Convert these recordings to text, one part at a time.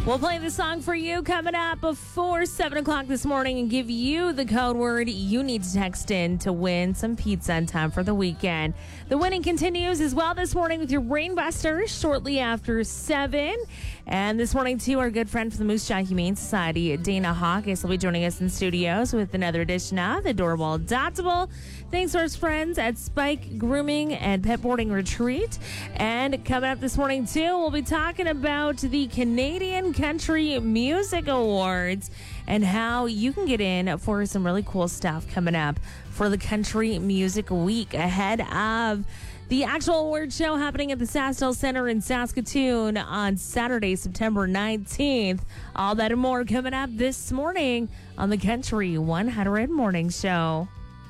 We'll play the song for you coming up before 7 o'clock this morning and give you the code word you need to text in to win some pizza in time for the weekend. The winning continues as well this morning with your Brainbusters shortly after 7. And this morning, too, our good friend from the Moose Jaw Humane Society, Dana Hawkins, will be joining us in studios with another edition of the Doorbell Adoptable. Thanks to our friends at Spike Grooming and Pet Boarding Retreat. And coming up this morning, too, we'll be talking about the Canadian Country Music Awards and how you can get in for some really cool stuff coming up for the Country Music Week ahead of the actual award show happening at the SaskTel Center in Saskatoon on Saturday, September 19th. All that and more coming up this morning on the Country 100 Morning Show.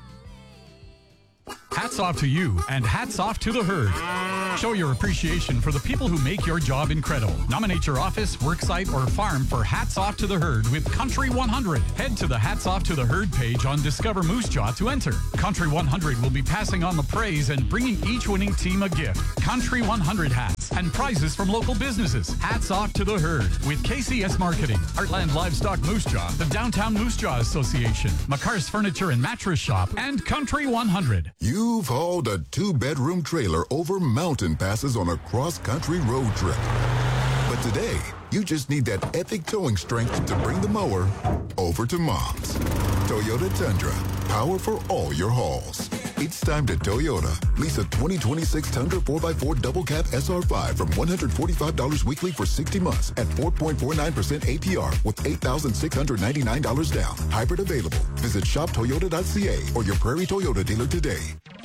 Hats off to you and hats off to the herd. Show your appreciation for the people who make your job incredible. Nominate your office, worksite, or farm for Hats Off to the Herd with Country 100. Head to the Hats Off to the Herd page on Discover Moose Jaw to enter. Country 100 will be passing on the praise and bringing each winning team a gift. Country 100 hats and prizes from local businesses. Hats Off to the Herd with KCS Marketing, Heartland Livestock Moose Jaw, the Downtown Moose Jaw Association, McCar's Furniture and Mattress Shop, and Country 100. You've hauled a 2-bedroom trailer over mountain passes on a cross-country road trip. But today, you just need that epic towing strength to bring the mower over to Mom's. Toyota Tundra, power for all your hauls. It's time to Toyota. Lease a 2026 Tundra 4x4 double cab SR5 from $145 weekly for 60 months at 4.49% APR with $8,699 down. Hybrid available. Visit shoptoyota.ca or your Prairie Toyota dealer today.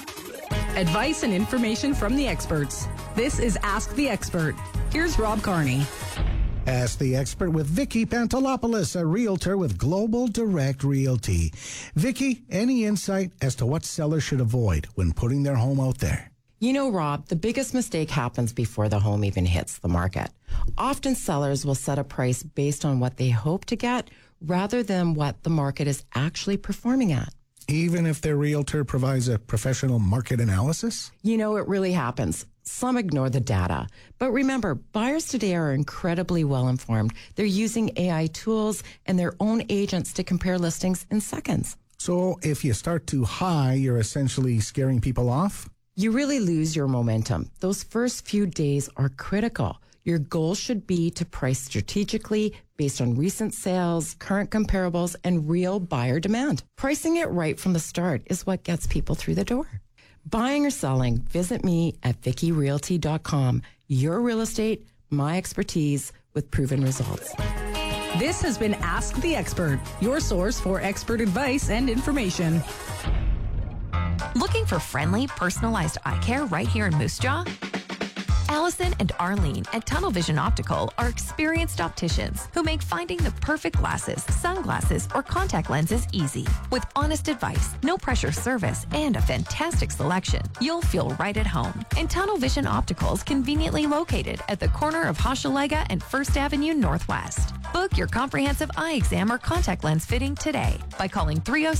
Advice and information from the experts. This is Ask the Expert. Here's Rob Carney. Ask the Expert with Vicky Pantelopoulos, a realtor with Global Direct Realty. Vicky, any insight as to what sellers should avoid when putting their home out there? You know, Rob, the biggest mistake happens before the home even hits the market. Often sellers will set a price based on what they hope to get rather than what the market is actually performing at. Even if their realtor provides a professional market analysis? You know, it really happens. Some ignore the data. But remember, buyers today are incredibly well informed. They're using AI tools and their own agents to compare listings in seconds. So if you start too high, you're essentially scaring people off? You really lose your momentum. Those first few days are critical. Your goal should be to price strategically based on recent sales, current comparables, and real buyer demand. Pricing it right from the start is what gets people through the door. Buying or selling, visit me at VickyRealty.com. Your real estate, my expertise with proven results. This has been Ask the Expert, your source for expert advice and information. Looking for friendly, personalized eye care right here in Moose Jaw? Allison and Arlene at Tunnel Vision Optical are experienced opticians who make finding the perfect glasses, sunglasses, or contact lenses easy. With honest advice, no pressure service, and a fantastic selection, you'll feel right at home. And Tunnel Vision Optical is conveniently located at the corner of Hochelaga and First Avenue Northwest. Book your comprehensive eye exam or contact lens fitting today by calling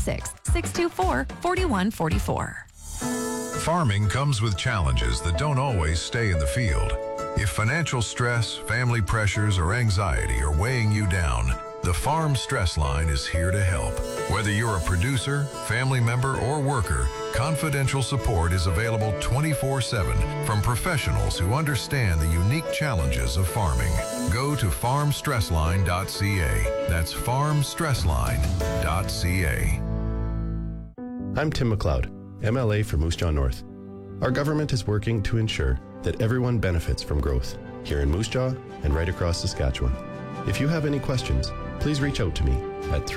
306-624-4144. Farming comes with challenges that don't always stay in the field. If financial stress, family pressures, or anxiety are weighing you down, the Farm Stress Line is here to help. Whether you're a producer, family member, or worker, confidential support is available 24/7 from professionals who understand the unique challenges of farming. Go to farmstressline.ca. That's farmstressline.ca. I'm Tim McLeod, MLA for Moose Jaw North. Our government is working to ensure that everyone benefits from growth here in Moose Jaw and right across Saskatchewan. If you have any questions, please reach out to me at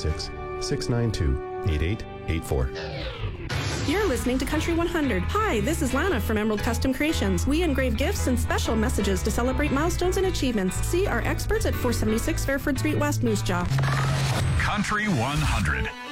306-692-8884. You're listening to Country 100. Hi, this is Lana from Emerald Custom Creations. We engrave gifts and special messages to celebrate milestones and achievements. See our experts at 476 Fairford Street West, Moose Jaw. Country 100.